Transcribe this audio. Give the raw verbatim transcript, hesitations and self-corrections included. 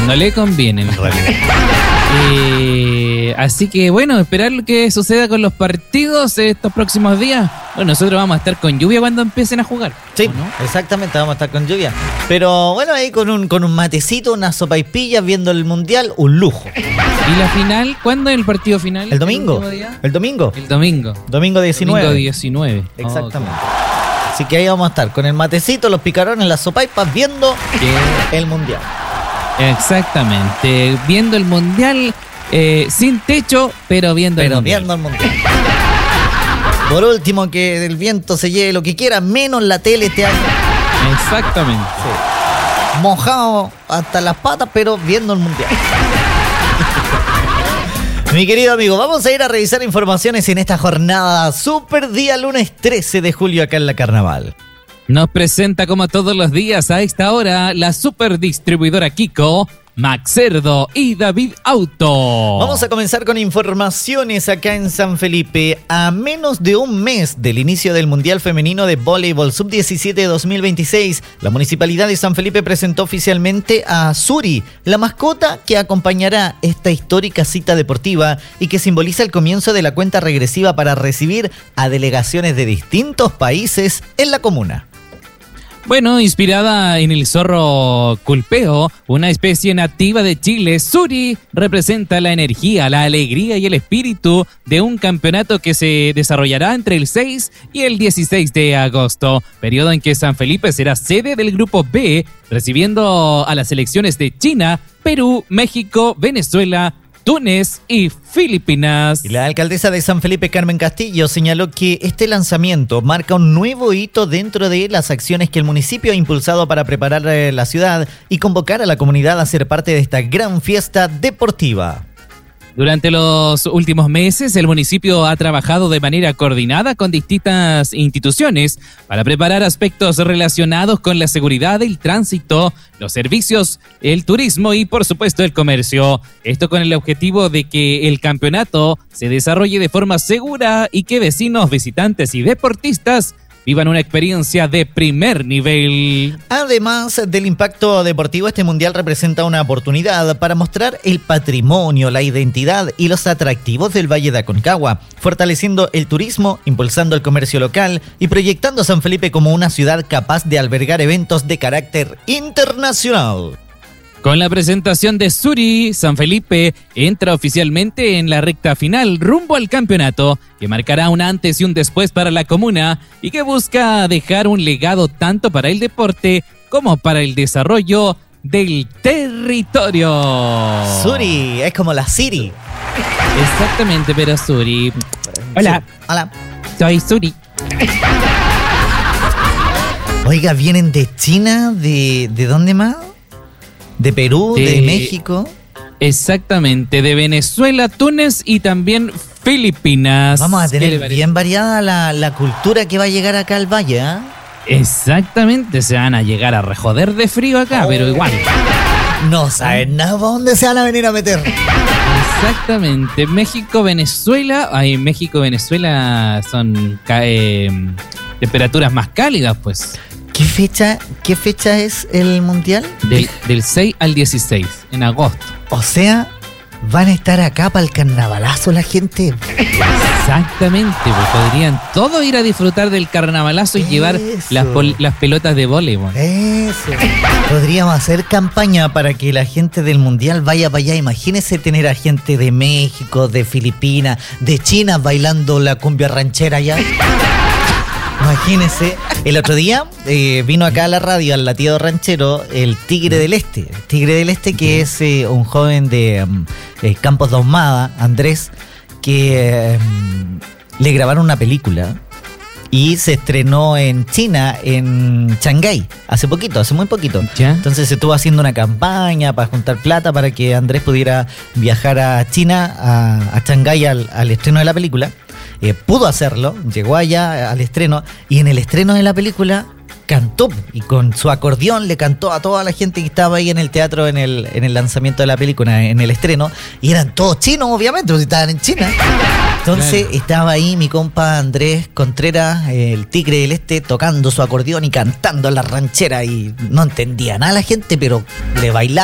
Cuando le conviene, en realidad. Eh, así que bueno, esperar lo que suceda con los partidos estos próximos días. Bueno, nosotros vamos a estar con lluvia cuando empiecen a jugar. Sí, ¿no? Exactamente, vamos a estar con lluvia. Pero bueno, ahí con un, con un matecito, unas sopaipillas, viendo el mundial, un lujo. ¿Y la final? ¿Cuándo es el partido final? ¿El domingo? ¿El, día? ¿El domingo? El domingo. Domingo diecinueve. Domingo diecinueve. Exactamente. Okay. Así que ahí vamos a estar con el matecito, los picarones, las sopaipas, viendo ¿Qué? el mundial. Exactamente, viendo el mundial eh, sin techo, pero viendo pero el mundial. viendo el mundial. Por último, que el viento se lleve lo que quiera, menos la tele este año. Exactamente. Sí. Mojado hasta las patas, pero viendo el mundial. Mi querido amigo, vamos a ir a revisar informaciones en esta jornada super día lunes trece de julio acá en la Carnaval. Nos presenta como todos los días a esta hora la super distribuidora Kiko, Max Cerdo y David Auto. Vamos a comenzar con informaciones acá en San Felipe. A menos de un mes del inicio del Mundial Femenino de Voleibol sub diecisiete dos mil veintiséis, la Municipalidad de San Felipe presentó oficialmente a Suri, la mascota que acompañará esta histórica cita deportiva y que simboliza el comienzo de la cuenta regresiva para recibir a delegaciones de distintos países en la comuna. Bueno, inspirada en el zorro culpeo, una especie nativa de Chile, Suri representa la energía, la alegría y el espíritu de un campeonato que se desarrollará entre el seis y el dieciséis de agosto, periodo en que San Felipe será sede del Grupo B, recibiendo a las selecciones de China, Perú, México, Venezuela, Túnez y Filipinas. Y la alcaldesa de San Felipe, Carmen Castillo, señaló que este lanzamiento marca un nuevo hito dentro de las acciones que el municipio ha impulsado para preparar la ciudad y convocar a la comunidad a ser parte de esta gran fiesta deportiva. Durante los últimos meses, el municipio ha trabajado de manera coordinada con distintas instituciones para preparar aspectos relacionados con la seguridad, el tránsito, los servicios, el turismo y, por supuesto, el comercio. Esto con el objetivo de que el campeonato se desarrolle de forma segura y que vecinos, visitantes y deportistas vivan una experiencia de primer nivel. Además del impacto deportivo, este mundial representa una oportunidad para mostrar el patrimonio, la identidad y los atractivos del Valle de Aconcagua, fortaleciendo el turismo, impulsando el comercio local y proyectando a San Felipe como una ciudad capaz de albergar eventos de carácter internacional. Con la presentación de Suri, San Felipe entra oficialmente en la recta final rumbo al campeonato, que marcará un antes y un después para la comuna y que busca dejar un legado tanto para el deporte como para el desarrollo del territorio. Suri, es como la Siri. Exactamente, pero Suri. Hola. Sí. Hola. Soy Suri. Oiga, ¿vienen de China? ¿De, de dónde más? ¿De Perú? ¿De, ¿De México? Exactamente, de Venezuela, Túnez y también Filipinas. Vamos a tener bien variada la, la cultura que va a llegar acá al valle, ¿eh? Exactamente, se van a llegar a rejoder de frío acá, oh. pero igual. No saben nada para dónde se van a venir a meter. Exactamente, México, Venezuela. Ay, México, Venezuela son eh, temperaturas más cálidas, pues. ¿Qué fecha, qué fecha es el mundial? Del, del seis al dieciséis, en agosto. O sea, van a estar acá para el carnavalazo la gente. Exactamente, pues podrían todos ir a disfrutar del carnavalazo y Eso. llevar las, pol- las pelotas de voleibol. Eso. Podríamos hacer campaña para que la gente del mundial vaya para allá. Imagínense tener a gente de México, de Filipinas, de China bailando la cumbia ranchera allá. Imagínense, el otro día eh, vino acá a la radio, al latido ranchero, el Tigre del Este. El Tigre del Este, que es eh, un joven de um, eh, Campos de Ahumada, Andrés, que eh, le grabaron una película y se estrenó en China, en Shanghái, hace poquito, hace muy poquito. ¿Ya? Entonces se estuvo haciendo una campaña para juntar plata para que Andrés pudiera viajar a China, a, a Shanghái al, al estreno de la película. Eh, pudo hacerlo, llegó allá al estreno y en el estreno de la película cantó y con su acordeón le cantó a toda la gente que estaba ahí en el teatro en el, en el lanzamiento de la película, en el estreno, y eran todos chinos obviamente, porque estaban en China. Entonces claro. Estaba ahí mi compa Andrés Contreras, el Tigre del Este, tocando su acordeón y cantando la ranchera y no entendía nada la gente, pero le bailaba.